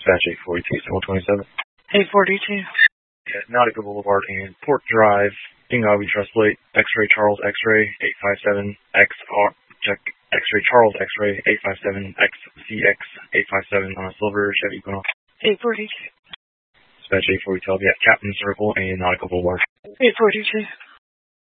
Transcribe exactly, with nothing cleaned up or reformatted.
Dispatch eight forty-two, seven twenty-seven. eight forty-two. Yeah, Nautica Boulevard and Port Drive, Dingawi Trust Plate, X-Ray Charles X-Ray, eight five seven X R, check X-Ray Charles X-Ray, eight five seven X C X, eight five seven on a silver Chevy Equinox. eight forty-two. Dispatch eight forty-two, yeah, Captain Circle and Nautica Boulevard. eight forty-two.